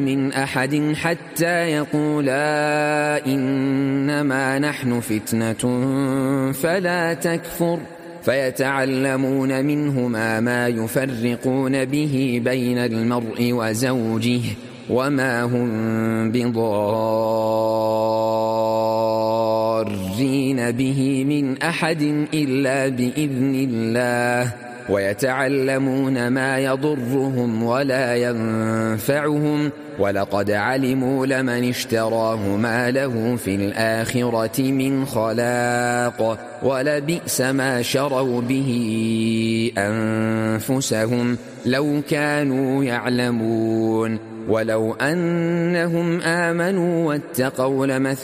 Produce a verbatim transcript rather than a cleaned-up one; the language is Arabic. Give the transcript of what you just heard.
من أحد حتى يقولا إنما نحن فتنة فلا تكفر فيتعلمون منهما ما يفرقون به بين المرء وزوجه وما هم بضارين به من أحد إلا بإذن الله ويتعلمون ما يضرهم ولا ينفعهم ولقد علموا لمن اشتراه ما له في الآخرة من خلاق ولبئس ما شروا به أنفسهم لو كانوا يعلمون ولو أنهم آمنوا واتقوا لمثوبة